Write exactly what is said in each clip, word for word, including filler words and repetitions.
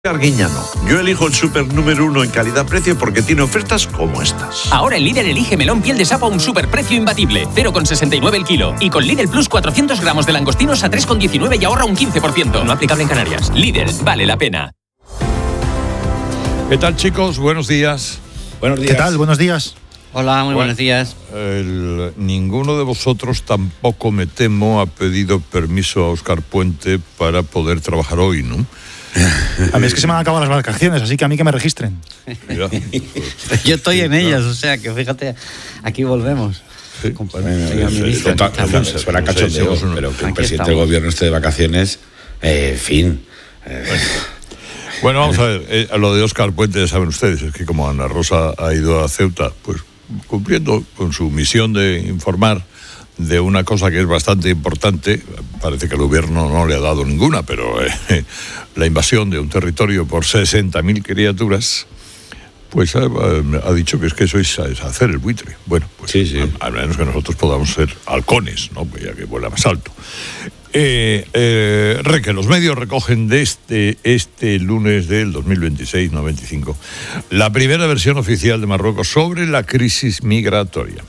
Arguiñano. Yo elijo el super número uno en calidad-precio porque tiene ofertas como estas. Ahora el Lidl elige melón piel de sapo a un superprecio imbatible. cero coma sesenta y nueve el kilo. Y con Lidl Plus cuatrocientos gramos de langostinos a tres coma diecinueve y ahorra un quince por ciento. No aplicable en Canarias. Lidl, vale la pena. ¿Qué tal, chicos? Buenos días. Buenos días. ¿Qué tal? Buenos días. Hola, muy bueno, buenos días. El, ninguno de vosotros, tampoco me temo, ha pedido permiso a Óscar Puente para poder trabajar hoy, ¿no? A mí es que se me han acabado las vacaciones, así que a mí que me registren. Mira, pues, Yo estoy sí, en claro. ellas, o sea que fíjate, aquí volvemos. Sí. Suena cachondeo, pero que el presidente del gobierno esté de vacaciones, eh, en fin. Eh. Bueno, vamos a ver, eh, a lo de Óscar Puente, ya saben ustedes, es que como Ana Rosa ha ido a Ceuta, pues cumpliendo con su misión de informar de una cosa que es bastante importante, parece que el gobierno no le ha dado ninguna, pero eh, la invasión de un territorio por sesenta mil criaturas, pues ha, ha dicho que es que eso es, es hacer el buitre. Bueno, pues sí, sí. Al, al menos que nosotros podamos ser halcones, ¿no? Pues ya que vuela más alto. Eh, eh, re, que los medios recogen de este, este lunes del dos mil veintiséis, no veinticinco, la primera versión oficial de Marruecos sobre la crisis migratoria.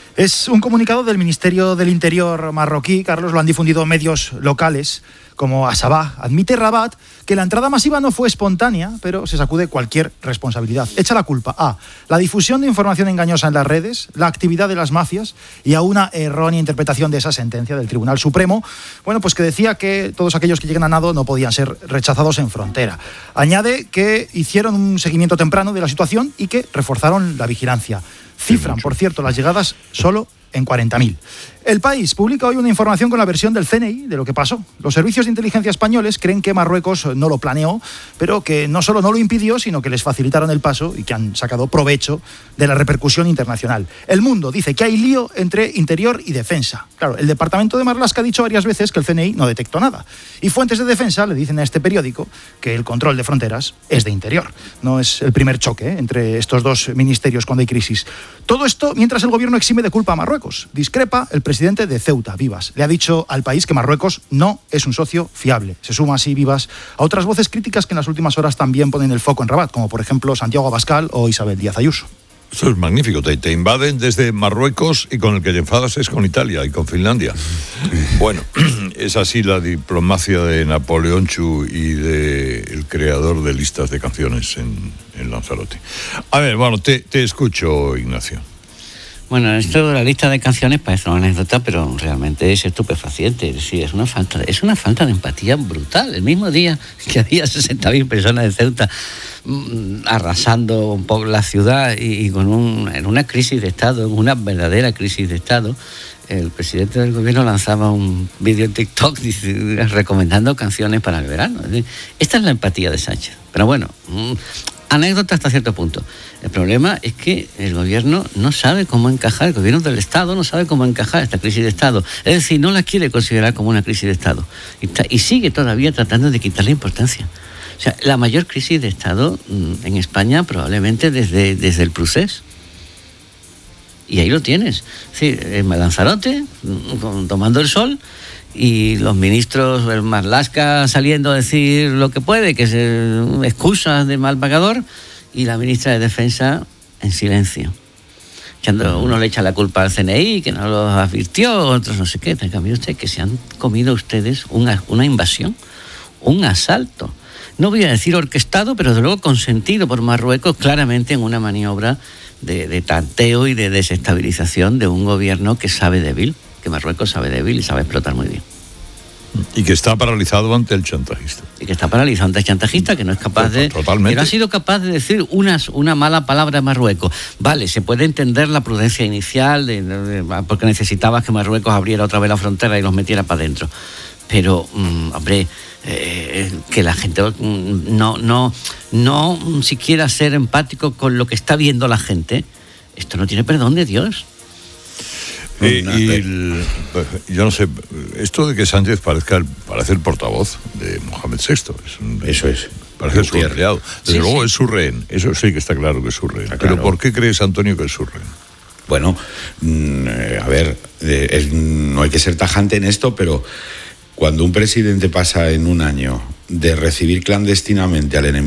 Es un comunicado del Ministerio del Interior marroquí, Carlos, lo han difundido medios locales como Asabah. Admite Rabat que la entrada masiva no fue espontánea, pero se sacude cualquier responsabilidad. Echa la culpa a la difusión de información engañosa en las redes, la actividad de las mafias y a una errónea interpretación de esa sentencia del Tribunal Supremo, bueno, pues que decía que todos aquellos que lleguen a nado no podían ser rechazados en frontera. Añade que hicieron un seguimiento temprano de la situación y que reforzaron la vigilancia. Cifran, por cierto, las llegadas solo en cuarenta mil. El País publica hoy una información con la versión del C N I de lo que pasó. Los servicios de inteligencia españoles creen que Marruecos no lo planeó, pero que no solo no lo impidió, sino que les facilitaron el paso y que han sacado provecho de la repercusión internacional. El Mundo dice que hay lío entre interior y defensa. Claro, el departamento de Marlaska ha dicho varias veces que el C N I no detectó nada. Y fuentes de defensa le dicen a este periódico que el control de fronteras es de interior. No es el primer choque ¿eh? entre estos dos ministerios cuando hay crisis. Todo esto mientras el gobierno exime de culpa a Marruecos. Discrepa el presidente de Ceuta, Vivas. Le ha dicho al País que Marruecos no es un socio fiable. Se suma así Vivas a otras voces críticas que en las últimas horas también ponen el foco en Rabat, como por ejemplo Santiago Abascal o Isabel Díaz Ayuso. Eso es magnífico, te, te invaden desde Marruecos y con el que te enfadas es con Italia y con Finlandia. Bueno, es así la diplomacia de Napoleón Chu y de el creador de listas de canciones en, en Lanzarote. A ver, bueno, te, te escucho, Ignacio. Bueno, esto de la lista de canciones parece una anécdota, pero realmente es estupefaciente. Es decir, es una falta, es una falta de empatía brutal. El mismo día que había sesenta mil personas en Ceuta mmm, arrasando un poco la ciudad y, y con un, en una crisis de Estado, en una verdadera crisis de Estado, el presidente del gobierno lanzaba un vídeo en TikTok recomendando canciones para el verano. Es decir, esta es la empatía de Sánchez. Pero bueno, mmm, anécdota hasta cierto punto. El problema es que el gobierno no sabe cómo encajar, el gobierno del Estado no sabe cómo encajar esta crisis de Estado. Es decir, no la quiere considerar como una crisis de Estado. Y, está, y sigue todavía tratando de quitarle importancia. O sea, la mayor crisis de Estado en España probablemente desde, desde el Procés. Y ahí lo tienes. Es decir, en Lanzarote, tomando el sol, y los ministros, el Marlaska saliendo a decir lo que puede, que es excusas de mal pagador, y la ministra de Defensa en silencio. Echando, uno le echa la culpa al C N I, que no lo advirtió, otros no sé qué. En cambio, usted, que se han comido ustedes una, una invasión, un asalto. No voy a decir orquestado, pero de luego consentido por Marruecos, claramente en una maniobra de, de tanteo y de desestabilización de un gobierno que sabe débil, que Marruecos sabe débil y sabe explotar muy bien. Y que está paralizado ante el chantajista. Y que está paralizado ante el chantajista, que no es capaz de... Totalmente. Que no ha sido capaz de decir unas, una mala palabra a Marruecos. Vale, se puede entender la prudencia inicial, de, de, de, porque necesitabas que Marruecos abriera otra vez la frontera y los metiera para adentro. Pero, mmm, hombre, eh, que la gente mmm, no, no, no siquiera ser empático con lo que está viendo la gente, esto no tiene perdón de Dios. Eh, y el, yo no sé, esto de que Sánchez parezca el, parece el portavoz de Mohamed sexto. Es un, eso es. Parece su empleado. Desde sí, luego sí. Es su rehén. Eso sí que está claro que es su rehén. Claro. Pero ¿por qué crees, Antonio, que es su rehén? Bueno, mmm, a ver, eh, es, no hay que ser tajante en esto, pero cuando un presidente pasa en un año de recibir clandestinamente al enemigo